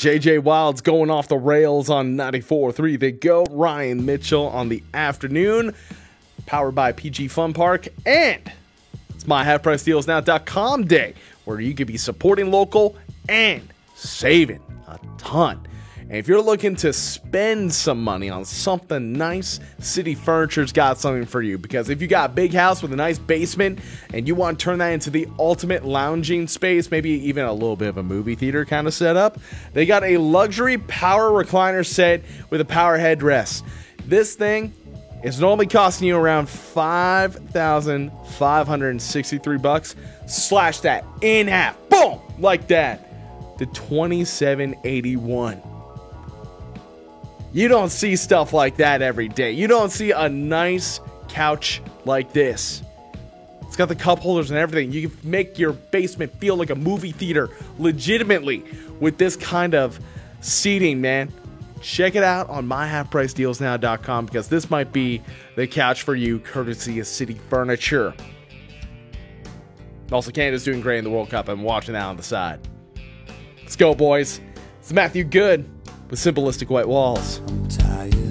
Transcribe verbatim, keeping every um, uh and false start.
J J Wild's going off the rails on ninety-four point three. They go. Ryan Mitchell on the afternoon. Powered by P G Fun Park. And it's my half price deals now dot com day, where you could be supporting local and saving a ton. And if you're looking to spend some money on something nice, City Furniture's got something for you. Because if you got a big house with a nice basement and you want to turn that into the ultimate lounging space, maybe even a little bit of a movie theater kind of setup, they got a luxury power recliner set with a power headrest. This thing is normally costing you around five thousand five hundred sixty-three bucks. Slash that in half, boom, like that, to twenty-seven eighty-one. You don't see stuff like that every day. You don't see a nice couch like this. It's got the cup holders and everything. You can make your basement feel like a movie theater legitimately with this kind of seating, man. Check it out on my half price deals now dot com because this might be the couch for you, courtesy of City Furniture. Also, Canada's doing great in the World Cup. I'm watching that on the side. Let's go, boys. It's Matthew Good with Simplistic White Walls. I'm tired.